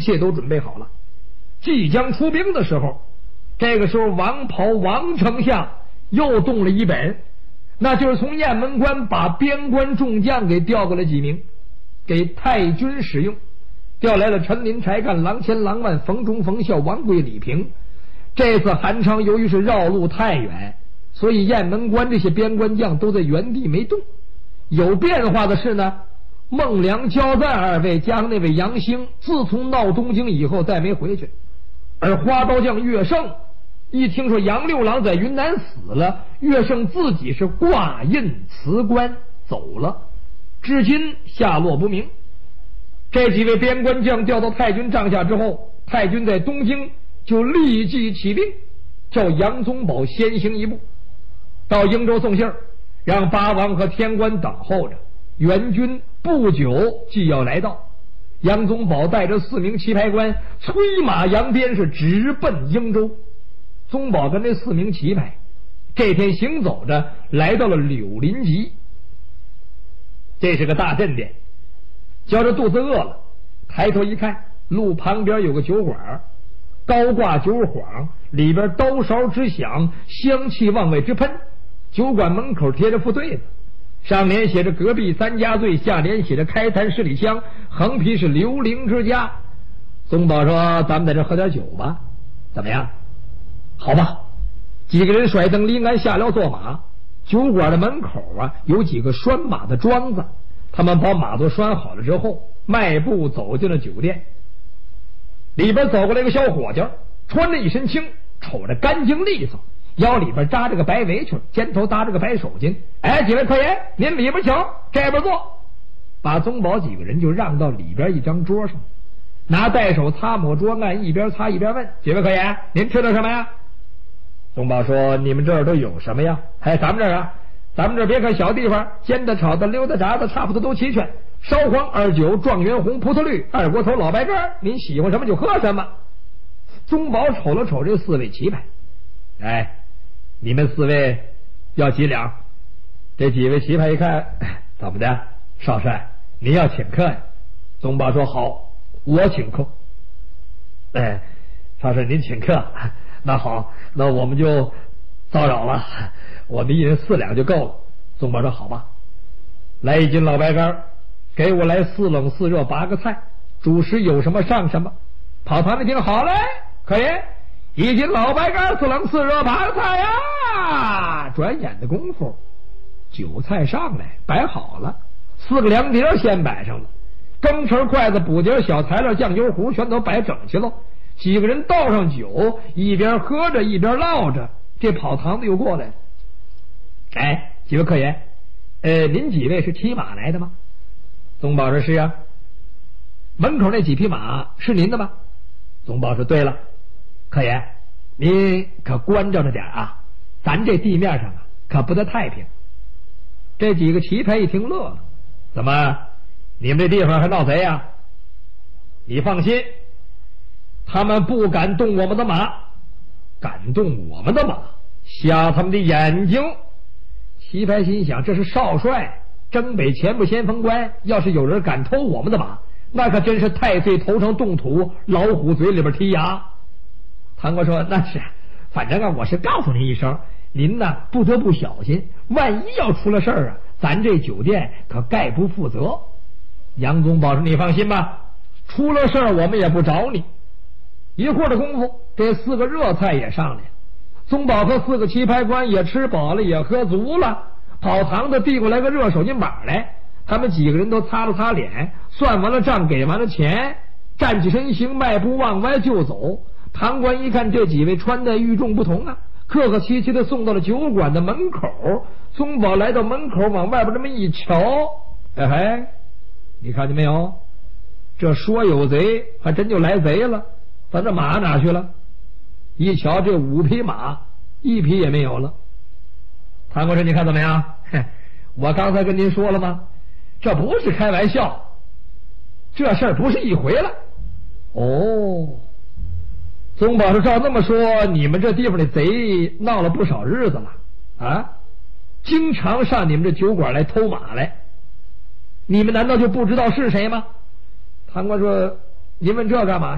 切都准备好了，即将出兵的时候，这个时候王袍王丞相又动了一本，那就是从雁门关把边关众将给调过来几名，给太军使用。调来了陈林、柴干、郎谦、郎万、冯忠、冯孝、王贵、李平。这次韩昌由于是绕路太远，所以雁门关这些边关将都在原地没动。有变化的是呢，孟良、焦赞二位加上那位杨兴，自从闹东京以后再没回去。而花刀将岳胜一听说杨六郎在云南死了，岳胜自己是挂印辞官走了，至今下落不明。这几位边关将调到太军帐下之后，太军在东京就立即起兵，叫杨宗保先行一步到英州送信儿，让八王和天官等候着，援军不久即要来到。杨宗保带着4名棋牌官催马扬鞭，是直奔英州。宗保跟这4名棋牌这天行走着来到了柳林集，这是个大镇店。觉着肚子饿了，抬头一看，路旁边有个酒馆，高挂酒幌，里边刀勺直响，香气往外直喷。酒馆门口贴着副对子，上联写着隔壁3家醉，下联写着开坛十里香，横批是刘伶之家。宗保说：“咱们在这喝点酒吧，怎么样？”“好吧。”几个人甩灯离鞍下了坐马。酒馆的门口有几个拴马的桩子，他们把马都拴好了之后，迈步走进了酒店。里边走过来一个小伙计，穿着一身青，瞅着干净利索，腰里边扎着个白围裙，肩头搭着个白手巾。“哎，几位客爷，您里边请，这边坐。”把宗保几个人就让到里边一张桌上，拿带手擦抹桌案，一边擦一边问：“几位客爷，您吃的什么呀？”宗保说：“你们这儿都有什么呀？”“哎，咱们这儿啊，咱们这别看小地方，煎的、炒的、溜的、炸的，差不多都齐全。烧黄、二酒、状元红、葡萄绿、二锅头、老白干，您喜欢什么就喝什么。”宗保瞅了瞅这4位棋牌，“哎，你们4位要几两？”这几位棋牌一看，怎么的，少帅，您要请客呀？宗保说：“好，我请客。”“哎，少帅您请客，那好，那我们就叨扰了，我们一人4两就够了。”宗保说：“好吧，来1斤老白干，给我来4冷4热8个菜，主食有什么上什么。”跑堂一听，好嘞，可以，1斤老白干，4冷4热8个菜呀。转眼的功夫，酒菜上来摆好了，4个凉碟先摆上了，羹匙、筷子、补碟、小材料、酱油壶全都摆整齐喽。几个人倒上酒，一边喝着一边唠着。这跑堂的又过来了：“哎，几位客爷，您几位是骑马来的吗？”宗保说：“是啊。”“门口那几匹马是您的吗？”宗保说：“对了。”“客爷，您可关照着点啊，咱这地面上可不得太平。”这几个棋牌一听乐了：“怎么，你们这地方还闹贼啊？”“你放心，他们不敢动我们的马，敢动我们的马，瞎他们的眼睛。”棋牌心想，这是少帅征北前部先锋官，要是有人敢偷我们的马，那可真是太岁头上动土，老虎嘴里边剔牙。唐国说：“那是，反正我是告诉您一声，您不得不小心，万一要出了事儿咱这酒店可概不负责。”杨宗保说：“你放心吧，出了事儿我们也不找你。”一会儿的功夫，这4个热菜也上来了，宗保和4个棋牌官也吃饱了，也喝足了。跑堂的递过来个热手巾板来，他们几个人都擦了擦脸，算完了账，给完了钱，站起身形，迈步往外就走。堂官一看这几位穿戴与众不同客客气气的送到了酒馆的门口。宗保来到门口，往外边这么一瞧，哎，你看见没有？这说有贼，还真就来贼了。咱这马哪去了？一瞧这5匹马，1匹也没有了。唐国说：“你看怎么样？我刚才跟您说了吗？这不是开玩笑，这事儿不是一回了。”哦，宗保说：“照那么说，你们这地方的贼闹了不少日子了啊，经常上你们这酒馆来偷马来，你们难道就不知道是谁吗？”唐国说：“您问这干嘛？